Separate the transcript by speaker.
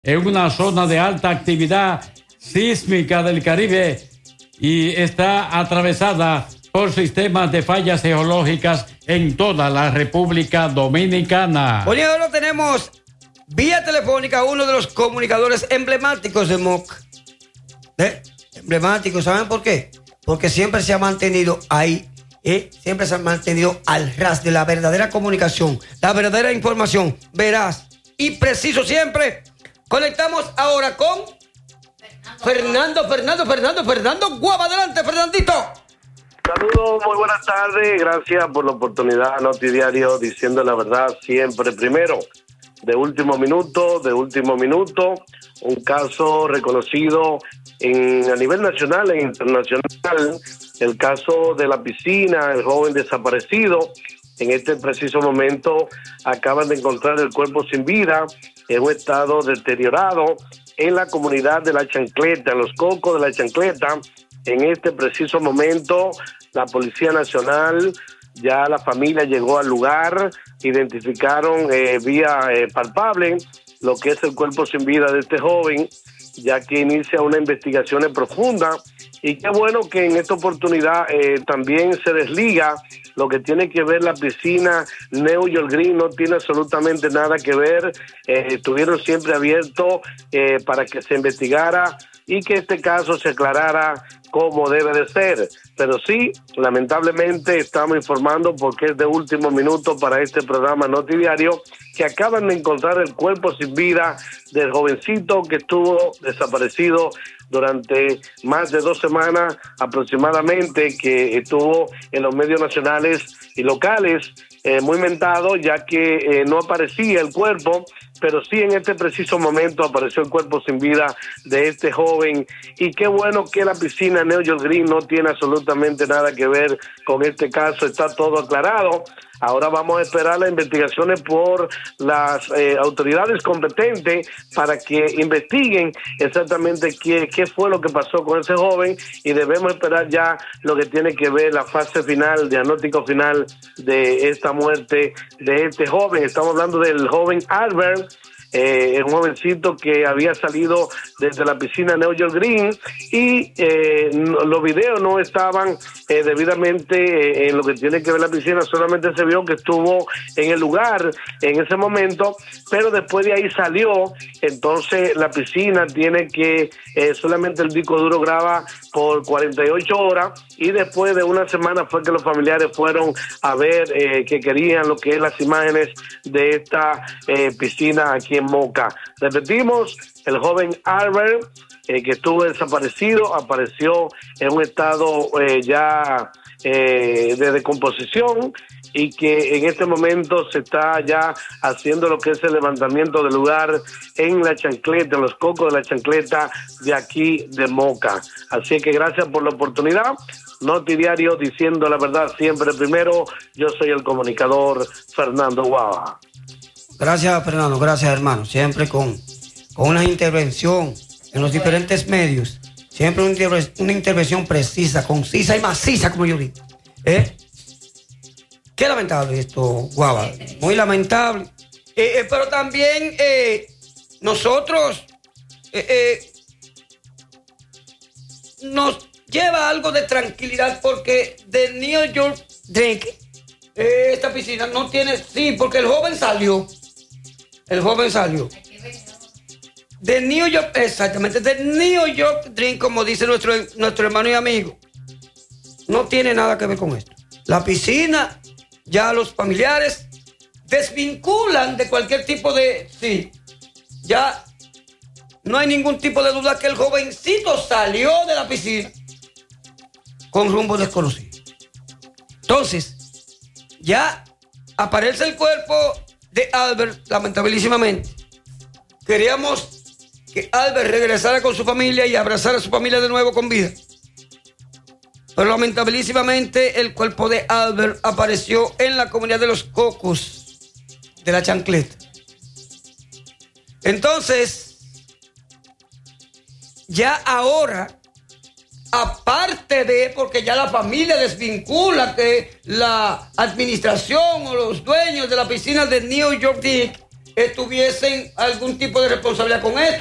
Speaker 1: en una zona de alta actividad sísmica del Caribe y está atravesada por sistemas de fallas geológicas en toda la República Dominicana.
Speaker 2: Hoy ahora tenemos vía telefónica a uno de los comunicadores emblemáticos de Moca. Emblemáticos, ¿saben por qué? Porque siempre se ha mantenido ahí, siempre se ha mantenido al ras de la verdadera comunicación, la verdadera información, veraz y preciso siempre. Conectamos ahora con Fernando Guava. Adelante, Fernandito.
Speaker 3: Saludos, muy buenas tardes, gracias por la oportunidad. Notidiario, diciendo la verdad siempre primero. De último minuto, un caso reconocido a nivel nacional e internacional, el caso de la piscina, el joven desaparecido. En este preciso momento acaban de encontrar el cuerpo sin vida, en un estado deteriorado, en la comunidad de La Chancleta, en los Cocos de La Chancleta. En este preciso momento, la Policía Nacional, ya la familia llegó al lugar, identificaron vía palpable lo que es el cuerpo sin vida de este joven, ya que inicia una investigación profunda. Y qué bueno que en esta oportunidad también se desliga lo que tiene que ver la piscina New York Green, no tiene absolutamente nada que ver. Estuvieron siempre abiertos para que se investigara y que este caso se aclarara como debe de ser. Pero sí, lamentablemente estamos informando, porque es de último minuto para este programa Notidiario, que acaban de encontrar el cuerpo sin vida del jovencito que estuvo desaparecido durante más de 2 semanas aproximadamente, que estuvo en los medios nacionales y locales muy mentado, ya que no aparecía el cuerpo, pero sí en este preciso momento apareció el cuerpo sin vida de este joven. Y qué bueno que la piscina New York Green no tiene absolutamente nada que ver con este caso, está todo aclarado. Ahora vamos a esperar las investigaciones por las autoridades competentes para que investiguen exactamente qué fue lo que pasó con ese joven, y debemos esperar ya lo que tiene que ver la fase final, diagnóstico final de esta muerte de este joven. Estamos hablando del joven Albert, un jovencito que había salido desde la piscina New York Green, y los videos no estaban debidamente en lo que tiene que ver la piscina, solamente se vio que estuvo en el lugar en ese momento, pero después de ahí salió. Entonces la piscina tiene que solamente el disco duro graba por 48 horas, y después de una semana fue que los familiares fueron a ver que querían lo que es las imágenes de esta piscina aquí en Moca. Repetimos, el joven Albert, que estuvo desaparecido, apareció en un estado ya de descomposición, y que en este momento se está ya haciendo lo que es el levantamiento del lugar en La Chancleta, en los Cocos de La Chancleta de aquí de Moca. Así que gracias por la oportunidad. Notidiario, diciendo la verdad siempre primero. Yo soy el comunicador Fernando Guava.
Speaker 2: Gracias, Fernando, gracias, hermano. Siempre con una intervención en los diferentes medios. Siempre una intervención precisa, concisa y maciza, como yo digo. Qué lamentable esto, Guava. Muy lamentable. Pero también nosotros nos lleva algo de tranquilidad, porque de New York Drink, esta piscina no tiene... Sí, porque el joven salió. De New York, exactamente, de New York Dream, como dice nuestro hermano y amigo. No tiene nada que ver con esto. La piscina, ya los familiares desvinculan de cualquier tipo de... Sí, ya no hay ningún tipo de duda que el jovencito salió de la piscina con rumbo desconocido. Entonces, ya aparece el cuerpo de Albert, lamentabilísimamente. Queríamos que Albert regresara con su familia y abrazara a su familia de nuevo con vida. Pero lamentabilísimamente el cuerpo de Albert apareció en la comunidad de los Cocos de La Chancleta. Entonces, ya ahora, aparte de, porque ya la familia desvincula que la administración o los dueños de la piscina de New York Dick tuviesen algún tipo de responsabilidad con esto.